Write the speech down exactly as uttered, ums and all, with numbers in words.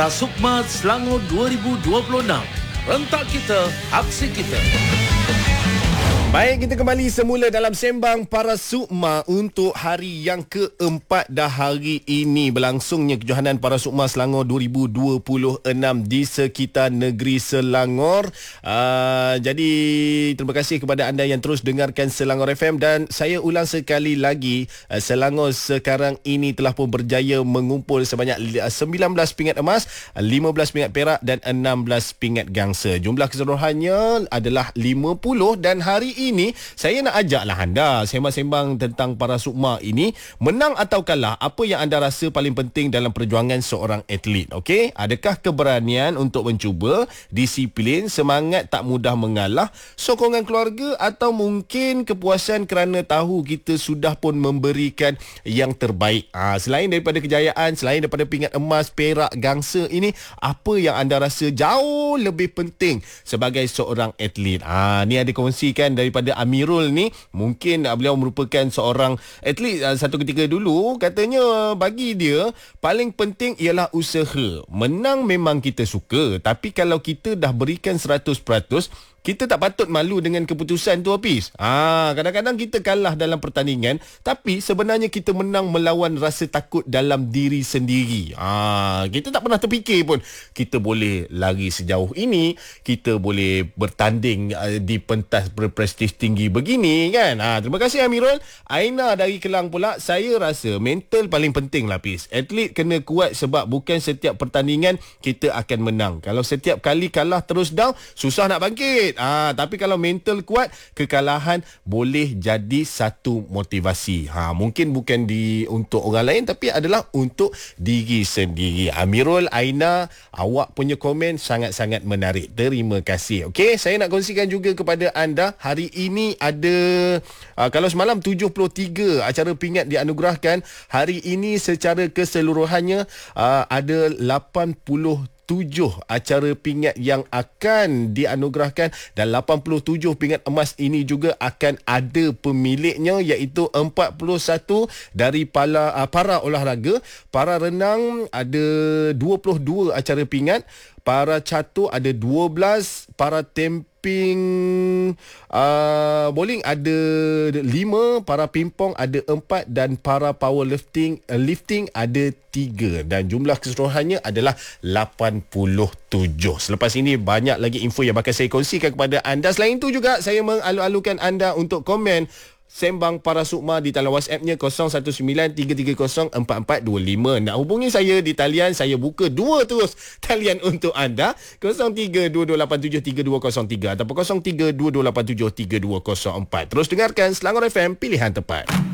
Sukma Selangor dua ribu dua puluh enam. Rentak kita, aksi kita. Baik, kita kembali semula dalam Sembang Para Sukma untuk hari yang keempat dah hari ini. Berlangsungnya kejohanan Para Sukma Selangor dua ribu dua puluh enam di sekitar negeri Selangor. Uh, jadi, terima kasih kepada anda yang terus dengarkan Selangor F M. Dan saya ulang sekali lagi, uh, Selangor sekarang ini telah pun berjaya mengumpul sebanyak sembilan belas pingat emas, lima belas pingat perak dan enam belas pingat gangsa. Jumlah keseluruhannya adalah lima puluh dan hari ini saya nak ajaklah anda sembang-sembang tentang Para Sukma ini. Menang atau kalah, apa yang anda rasa paling penting dalam perjuangan seorang atlet? Okey, adakah keberanian untuk mencuba, disiplin, semangat tak mudah mengalah, sokongan keluarga, atau mungkin kepuasan kerana tahu kita sudah pun memberikan yang terbaik? Ha, selain daripada kejayaan, selain daripada pingat emas, perak, gangsa ini, apa yang anda rasa jauh lebih penting sebagai seorang atlet? Ha, ni ada kongsikan dari daripada Amirul ni. Mungkin uh, beliau merupakan seorang atlet uh, satu ketika dulu. Katanya bagi dia paling penting ialah usaha. Menang memang kita suka, tapi kalau kita dah berikan seratus peratus, kita tak patut malu dengan keputusan tu, Hafiz. Ah, kadang-kadang kita kalah dalam pertandingan, tapi sebenarnya kita menang melawan rasa takut dalam diri sendiri. Ah, kita tak pernah terfikir pun kita boleh lari sejauh ini, kita boleh bertanding uh, di pentas berprestij tinggi begini, kan? Ah, terima kasih Amirul. Aina dari Kelang pula, saya rasa mental paling penting lah, Hafiz. Atlet kena kuat sebab bukan setiap pertandingan kita akan menang. Kalau setiap kali kalah terus down, susah nak bangkit. Ah, tapi kalau mental kuat, kekalahan boleh jadi satu motivasi. Ha, mungkin bukan di untuk orang lain, tapi adalah untuk diri sendiri. Amirul, Aina, awak punya komen sangat-sangat menarik. Terima kasih. Okey, saya nak kongsikan juga kepada anda, hari ini ada uh, kalau semalam tujuh puluh tiga acara pingat dianugerahkan, hari ini secara keseluruhannya uh, ada lapan puluh tujuh acara pingat yang akan dianugerahkan, dan lapan puluh tujuh pingat emas ini juga akan ada pemiliknya, iaitu empat puluh satu dari para, para olahraga. Para renang ada dua puluh dua acara pingat, para catur ada dua belas, para temping uh, bowling ada lima, para pingpong ada empat, dan para powerlifting uh, lifting ada tiga, dan jumlah keseluruhannya adalah lapan puluh tujuh. Selepas ini banyak lagi info yang bakal saya kongsikan kepada anda. Selain itu juga saya mengalu-alukan anda untuk komen Sembang Para Sukma di talian WhatsApp-nya kosong satu sembilan tiga tiga kosong empat empat dua lima. Nak hubungi saya di talian, saya buka dua terus talian untuk anda, kosong tiga dua dua lapan tujuh tiga dua kosong tiga ataupun kosong tiga dua dua lapan tujuh tiga dua kosong empat. Terus dengarkan Selangor F M, pilihan tepat.